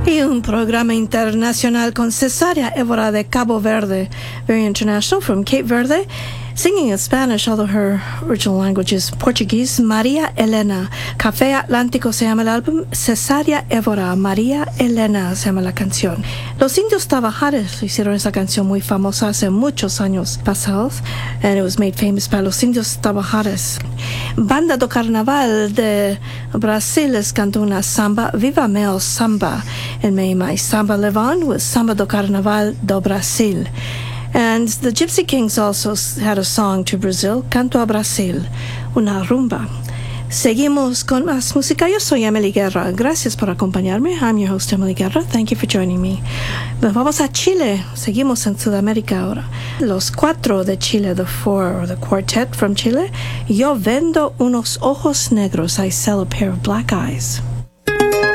Y un programa internacional con Cesaria Évora de Cabo Verde, very international, from Cape Verde, singing in Spanish, although her original language is Portuguese. María Elena. Café Atlántico se llama el álbum. Cesaria Évora, María Elena se llama la canción. Los Indios Tabajares hicieron esa canción muy famosa hace muchos años pasados, and it was made famous by Los Indios Tabajares. Banda do Carnaval de Brasil les cantó una samba, Viva Mel Samba, in Meimai. Samba Levon was Samba do Carnaval do Brasil. And the Gypsy Kings also had a song to Brazil, Canto a Brasil, una rumba. Seguimos con más música. Yo soy Emily Guerra. Gracias por acompañarme. I'm your host, Emily Guerra. Thank you for joining me. Nos vamos a Chile. Seguimos en Sudamérica ahora. Los cuatro de Chile, the four, or the quartet from Chile. Yo vendo unos ojos negros. I sell a pair of black eyes.